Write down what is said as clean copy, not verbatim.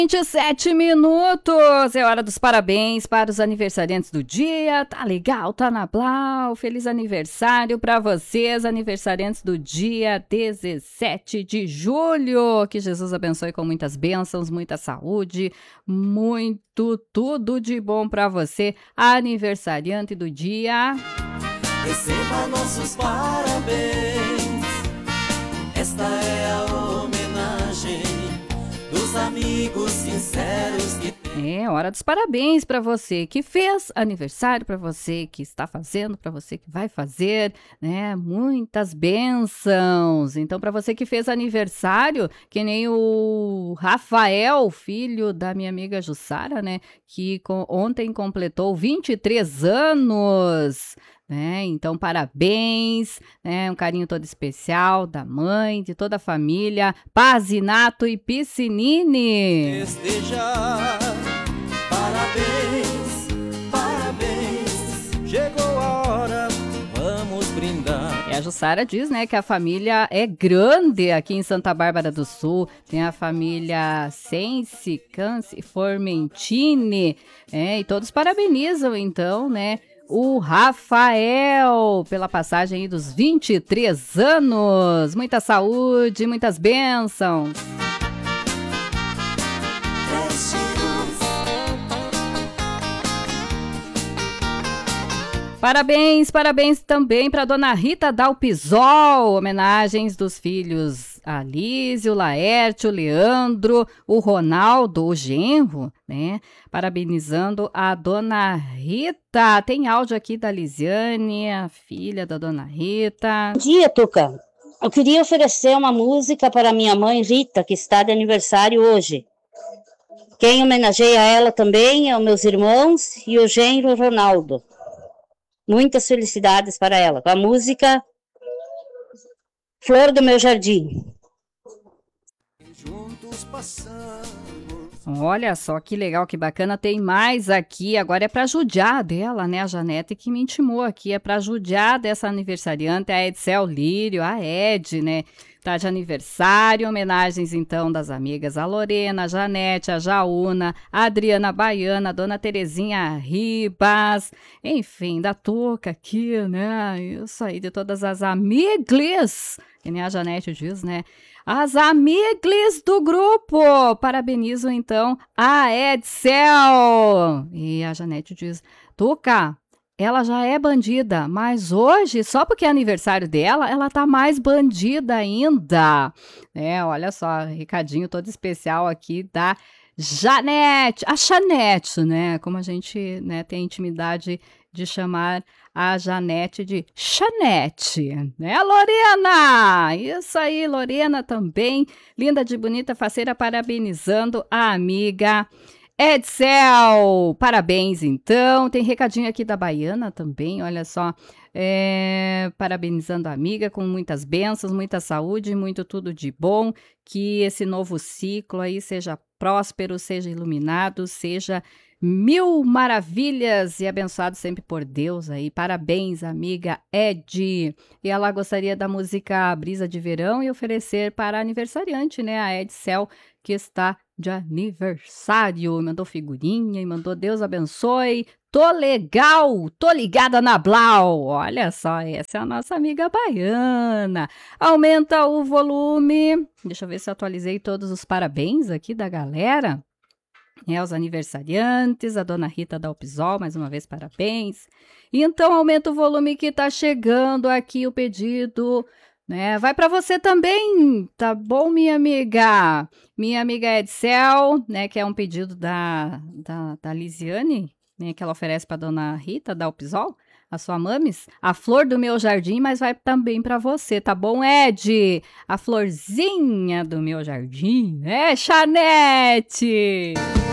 27 minutos, é hora dos parabéns para os aniversariantes do dia. Tá legal, tá na Blau. Feliz aniversário para vocês, aniversariantes do dia 17 de julho. Que Jesus abençoe com muitas bênçãos, muita saúde, tudo de bom para você, aniversariante do dia. Receba nossos parabéns. Esta é a homenagem dos amigos sinceros que É hora dos parabéns para você que fez aniversário, para você que está fazendo, para você que vai fazer, né? Muitas bênçãos. Então, para você que fez aniversário, que nem o Rafael, filho da minha amiga Jussara, né? Que ontem completou 23 anos. Então, parabéns, né? Um carinho todo especial da mãe, de toda a família, Pazinato e Piscinini. festejar. Parabéns, parabéns, chegou a hora, vamos brindar. E a Jussara diz, né, que a família é grande aqui em Santa Bárbara do Sul. Tem a família Sense, Canse e Formentini, e todos parabenizam, então, né, o Rafael pela passagem aí dos 23 anos. Muita saúde, muitas bênçãos. Parabéns também para dona Rita Dalpisol, homenagens dos filhos Alísio, Laércio, Leandro, o Ronaldo, o genro, né? Parabenizando a dona Rita. Tem áudio aqui da Lisiane, a filha da dona Rita. Bom dia, Tuca. Eu queria oferecer uma música para minha mãe Rita, que está de aniversário hoje. Quem homenageia ela também é os meus irmãos e o genro Ronaldo. Muitas felicidades para ela. Com a música Flor do Meu Jardim. Juntos passamos. Olha só que legal, que bacana. Tem mais aqui. Agora é para judiar dela, né? A Janete que me intimou aqui. É para judiar dessa aniversariante, a Edsel Lírio, a Ed, né? Tá de aniversário, homenagens então das amigas a Lorena, a Janete, a Jaúna, a Adriana Baiana, a dona Terezinha Ribas, enfim, da Tuca aqui, né? Isso aí, de todas as amiglis, que nem a Janete diz, né? As amiglis do grupo, parabenizo então a Edsel. E a Janete diz, Tuca, ela já é bandida, mas hoje, só porque é aniversário dela, ela tá mais bandida ainda. Olha só, recadinho todo especial aqui da Janete, a Chanete, né? Como a gente, né, tem a intimidade de chamar a Janete de Chanete, né, Lorena? Isso aí, Lorena também, linda de bonita, faceira, parabenizando a amiga Edsel, parabéns então. Tem recadinho aqui da Baiana também, olha só, parabenizando a amiga com muitas bênçãos, muita saúde, muito tudo de bom, que esse novo ciclo aí seja próspero, seja iluminado, seja mil maravilhas e abençoado sempre por Deus aí. Parabéns, amiga Ed. E ela gostaria da música Brisa de Verão e oferecer para a aniversariante, né, a Edsel, que está de aniversário, mandou figurinha e mandou Deus abençoe, tô legal, tô ligada na Blau, olha só, essa é a nossa amiga baiana, aumenta o volume, deixa eu ver se eu atualizei todos os parabéns aqui da galera, os aniversariantes, a dona Rita Dalpisol, mais uma vez parabéns, e então aumenta o volume que tá chegando aqui o pedido, né? Vai para você também, tá bom, minha amiga? Minha amiga Edsel, né? Que é um pedido da Lisiane, né? Que ela oferece para dona Rita Dalpisol, a sua mames, a flor do meu jardim, mas vai também para você, tá bom, Ed? A florzinha do meu jardim, Chanete!